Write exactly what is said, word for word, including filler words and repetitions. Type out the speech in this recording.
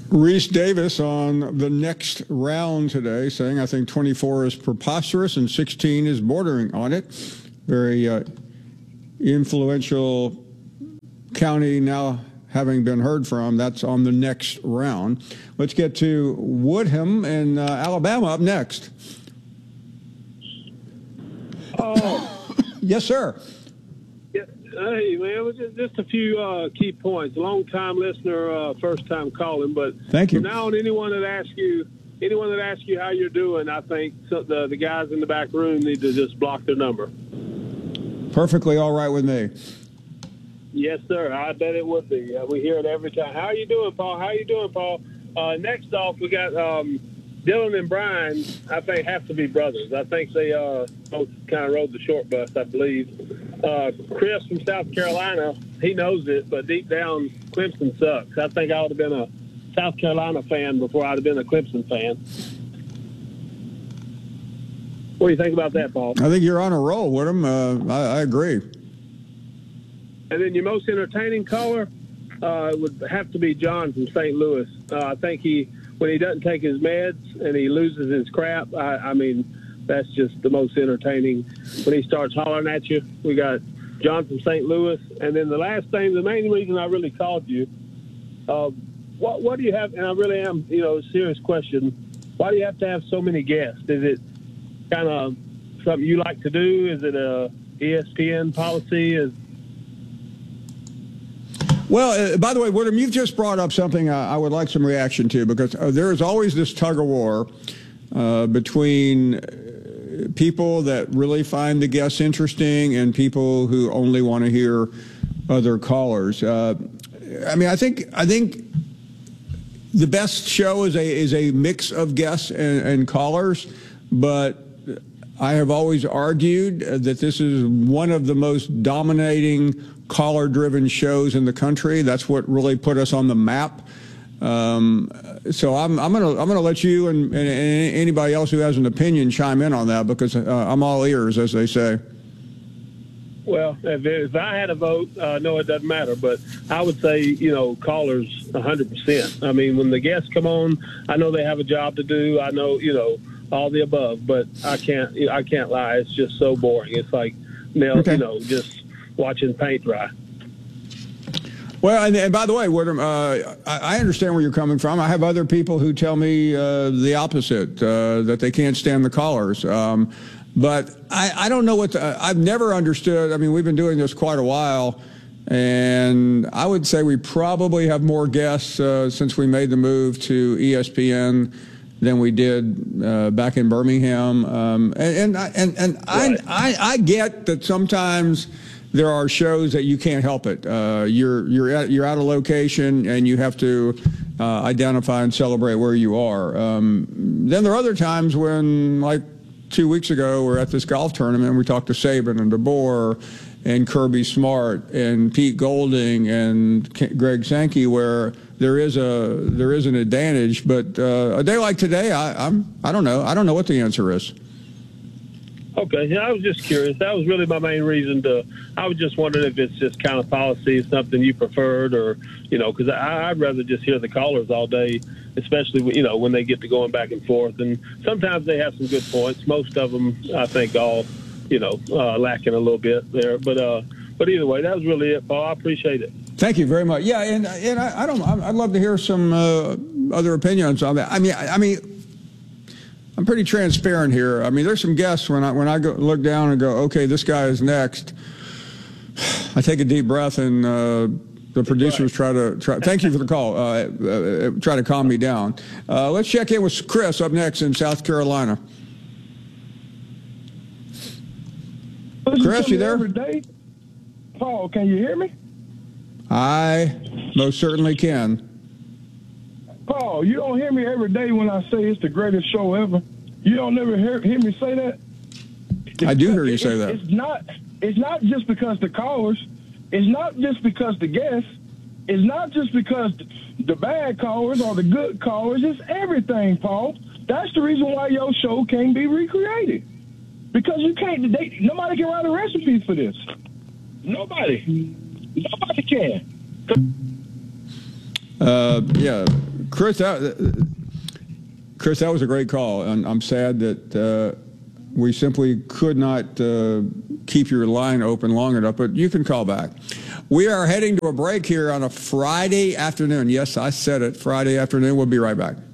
Reese Davis on the next round today, saying, I think twenty-four is preposterous and sixteen is bordering on it. Very uh, influential county now having been heard from. That's on the next round. Let's get to Woodham in uh, Alabama up next. Oh, yes, sir. Yeah, hey, man, just, just a few uh, key points. Long-time listener, uh, first-time calling. But thank you. From now on, anyone that asks you, anyone that asks you how you're doing, I think so the the guys in the back room need to just block their number. Perfectly all right with me. Yes, sir. I bet it would be. Uh, we hear it every time. How you doing, Paul? How you doing, Paul? Uh, next off, we got um, Dylan and Brian. I think have to be brothers. I think they uh, both kind of rode the short bus, I believe. Uh, Chris from South Carolina, he knows it, but deep down, Clemson sucks. I think I would have been a South Carolina fan before I'd have been a Clemson fan. What do you think about that, Paul? I think you're on a roll, Woodham. Uh, I, I agree. And then your most entertaining caller uh, would have to be John from Saint Louis. Uh, I think he, when he doesn't take his meds and he loses his crap, I, I mean, that's just the most entertaining. When he starts hollering at you, we got John from Saint Louis. And then the last thing, the main reason I really called you, uh, what, what do you have, and I really am, you know, a serious question, why do you have to have so many guests? Is it kind of something you like to do? Is it a E S P N policy? Is Well, uh, by the way, Woodham, you've just brought up something I, I would like some reaction to, because uh, there is always this tug of war uh, between uh, people that really find the guests interesting and people who only want to hear other callers. Uh, I mean, I think I think the best show is a is a mix of guests and, and callers, but I have always argued that this is one of the most dominating caller-driven shows in the country. That's what really put us on the map. Um, so I'm, I'm gonna I'm gonna let you and, and, and anybody else who has an opinion chime in on that, because uh, I'm all ears, as they say. Well, if, if I had a vote, uh, no, it doesn't matter. But I would say, you know, callers one hundred percent. I mean, when the guests come on, I know they have a job to do. I know, you know, all the above. But I can't I can't lie. It's just so boring. It's like, you know, okay. you know just watching paint dry. Well, and, and by the way, Woodham, uh, I, I understand where you're coming from. I have other people who tell me uh, the opposite, uh, that they can't stand the callers. Um, but I, I don't know what the, I've never understood. I mean, we've been doing this quite a while, and I would say we probably have more guests uh, since we made the move to E S P N than we did uh, back in Birmingham. Um, and and and, and right. I, I I get that sometimes there are shows that you can't help it. Uh, you're you're at, you're out of location and you have to uh, identify and celebrate where you are. Um, then there are other times when, like two weeks ago, we're at this golf tournament and we talked to Saban and DeBoer and Kirby Smart and Pete Golding and K- Greg Sankey, where there is a there is an advantage. But uh, a day like today, I, I'm I don't know. I don't know what the answer is. Okay, yeah, I was just curious. That was really my main reason to. I was just wondering if it's just kind of policy, something you preferred, or you know, because I'd rather just hear the callers all day, especially you know when they get to going back and forth. And sometimes they have some good points. Most of them, I think, all you know, uh, lacking a little bit there. But uh, but either way, that was really it, Paul. I appreciate it. Thank you very much. Yeah, and and I, I don't. I'd love to hear some uh, other opinions on that. I mean, I, I mean. I'm pretty transparent here. I mean, there's some guests when I when I go look down and go, okay, this guy is next. I take a deep breath and uh, the producers try to try. Thank you for the call. Uh, uh, try to calm me down. Uh, let's check in with Chris up next in South Carolina. Chris, you there? Every day. Paul, can you hear me? I most certainly can. Paul, you don't hear me every day when I say it's the greatest show ever. You don't never hear, hear me say that? It's, I do hear you say that. It's not, it's not just because the callers. It's not just because the guests. It's not just because the bad callers or the good callers. It's everything, Paul. That's the reason why your show can't be recreated. Because you can't, they, nobody can write a recipe for this. Nobody. Nobody can. Uh, yeah. Chris, that, Chris, that was a great call, and I'm sad that uh, we simply could not uh, keep your line open long enough, but you can call back. We are heading to a break here on a Friday afternoon. Yes, I said it, Friday afternoon. We'll be right back.